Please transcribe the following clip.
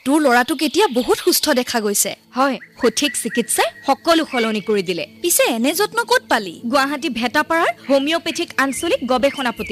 তোৰ ল'ৰাটোক এতিয়া বহুত সুস্থ দেখা গৈছে হয় সঠিক চিকিৎসাই সকলো সলনি কৰি দিলে পিছে এনে যত্ন ক'ত পালি গুৱাহাটী ভেটাপাৰাৰ হোমিওপেথিক আঞ্চলিক গৱেষণা